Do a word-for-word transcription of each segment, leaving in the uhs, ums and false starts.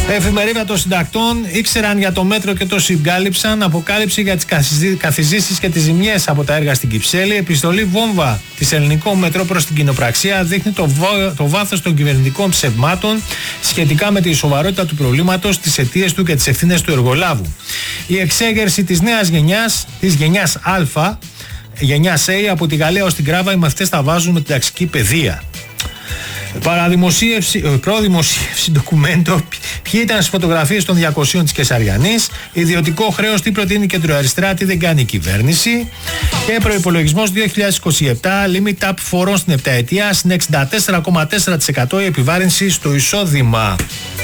Εφημερίδα των συντακτών, ήξεραν για το μέτρο και το συγκάλυψαν. Αποκάλυψη για τις καθιζήσεις και τις ζημιές από τα έργα στην Κυψέλη. Επιστολή βόμβα της Ελληνικό Μετρό προς την κοινοπραξία δείχνει το, βο... το βάθος των κυβερνητικών ψευμάτων σχετικά με τη σοβαρότητα του προβλήματος, τις αιτίες του και τις ευθύνες του εργολάβου. Η εξέγερση της νέας γενιάς, της γενιάς Α, γενιάς A, από τη Γαλλία ως την Κράβα, οι μαθητές τα βάζουν με την ταξική παιδεία. Παραδημοσίευση, προδημοσίευση ντοκουμέντο. Ποιοι ήταν στις φωτογραφίες των διακοσίων της Κεσαριανής. Ιδιωτικό χρέος, τι προτείνει η κεντροαριστερά, τι δεν κάνει η κυβέρνηση. Και προϋπολογισμός δύο χιλιάδες είκοσι επτά, limit up φορών στην επταετία, στην εξήντα τέσσερα κόμμα τέσσερα τοις εκατό η επιβάρυνση στο εισόδημα.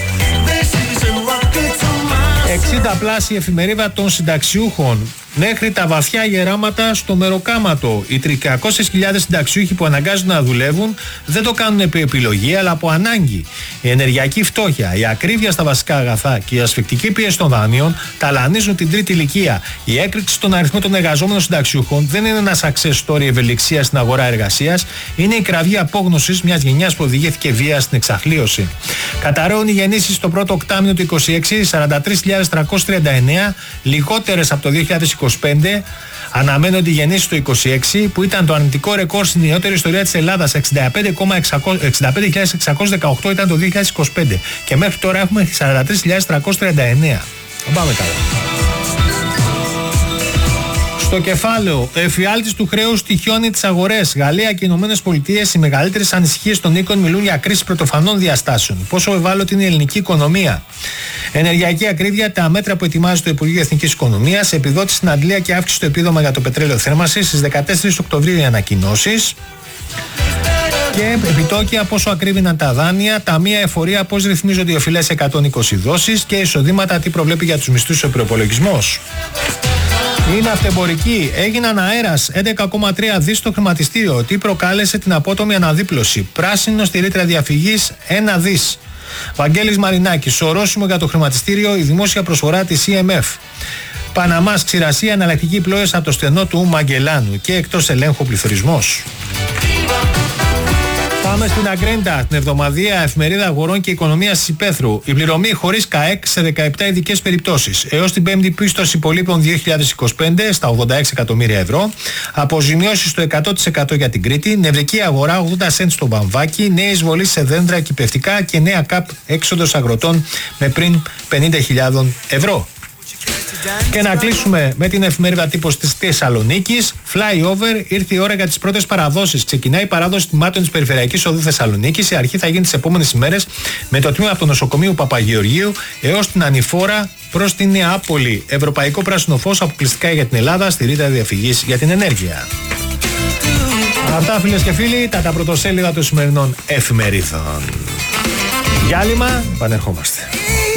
εξήντα πλάσια εφημερίδα των συνταξιούχων. Μέχρι τα βαθιά γεράματα στο μεροκάματο. Οι τριακόσιες χιλιάδες συνταξιούχοι που αναγκάζονται να δουλεύουν δεν το κάνουν επί επιλογή αλλά από ανάγκη. Η ενεργειακή φτώχεια, η ακρίβεια στα βασικά αγαθά και η ασφικτική πίεση των δανείων ταλανίζουν την τρίτη ηλικία. Η έκρηξη στον αριθμό των εργαζόμενων συνταξιούχων δεν είναι ένα success story ευελιξίας στην αγορά εργασίας. Είναι η κραυγή απόγνωσης μιας γενιάς που οδηγήθηκε βία στην εξαθλίωση. Καταραίουν οι γεννήσεις στο πρώτο οκτάμηνο του είκοσι έξι, σαράντα τρεις χιλιάδες τριακόσιες τριάντα εννέα, λιγότερες από το δύο χιλιάδες είκοσι πέντε. Αναμένονται οι γεννήσεις το είκοσι έξι, που ήταν το αρνητικό ρεκόρ στην νεότερη ιστορία της Ελλάδας. εξήντα πέντε χιλιάδες εξακόσιες δεκαοκτώ ήταν το δύο χιλιάδες είκοσι πέντε και μέχρι τώρα έχουμε σαράντα τρεις χιλιάδες τριακόσιες τριάντα εννέα. Θα πάμε καλά. Στο κεφάλαιο, εφιάλτης του χρέους τυχιώνει τις αγορές. Γαλλία και Ηνωμένες Πολιτείες, οι μεγαλύτερες ανησυχίες των οίκων, μιλούν για κρίση πρωτοφανών διαστάσεων. Πόσο ευάλωτη είναι η ελληνική οικονομία. Ενεργειακή ακρίβεια, τα μέτρα που ετοιμάζει το Υπουργείο Εθνικής Οικονομίας, επιδότηση στην αντλία και αύξηση στο επίδομα για το πετρέλαιο θέρμανσης. Στις δεκατέσσερις Οκτωβρίου οι ανακοινώσεις. Και επιτόκια, πόσο ακρίβηναν τα δάνεια, ταμεία εφορία, πώς ρυθμίζονται οι οφειλές εκατόν είκοσι δόσεις και εισοδήματα, τι προβλέπει για τους μισθούς ο προϋπολογισμός. Είναι αυτεμπορική. Έγιναν αέρας έντεκα κόμμα τρία δις στο χρηματιστήριο. Τι προκάλεσε την απότομη αναδίπλωση. Πράσινο στη ρήτρα διαφυγής ένα δις. Βαγγέλης Μαρινάκης. Ορόσημο για το χρηματιστήριο η δημόσια προσφορά της Σι Εμ Εφ. Παναμάς, ξηρασία, εναλλακτική πλώες από το στενό του Μαγκελάνου και εκτός ελέγχου πληθωρισμός. Πάμε στην Αγκρέντα, την εβδομαδιαία εφημερίδα αγορών και οικονομίας της Υπέθρου. Η πληρωμή χωρίς ΚΑΕΚ σε δεκαεπτά ειδικές περιπτώσεις. Έως την πέμπτη πίστοση υπολείπων δύο χιλιάδες είκοσι πέντε στα ογδόντα έξι εκατομμύρια ευρώ. Αποζημιώσεις στο εκατό τοις εκατό για την Κρήτη. Νευρική αγορά ογδόντα σέντ στο Βαμβάκι. Νέα εισβολή σε δέντρα κυπευτικά και νέα ΚΑΠ έξοδος αγροτών με πριν πενήντα χιλιάδες ευρώ. Και να κλείσουμε με την εφημερίδα τύπος της Θεσσαλονίκης. Flyover, ήρθε η ώρα για τις πρώτες παραδόσεις. Ξεκινάει η παράδοση τμήματων της Περιφερειακής Οδού Θεσσαλονίκης. Η αρχή θα γίνει τις επόμενες ημέρες με το τμήμα από το νοσοκομείο Παπαγεωργίου έως την ανηφόρα προς την Νεάπολη. Ευρωπαϊκό πράσινο φως αποκλειστικά για την Ελλάδα στη ρήτρα διαφυγής για την ενέργεια. Αυτά, φίλες και φίλοι, τα, τα πρωτοσέλιδα των σημερινών εφημερίδων. Διάλειμμα, επανερχόμαστε.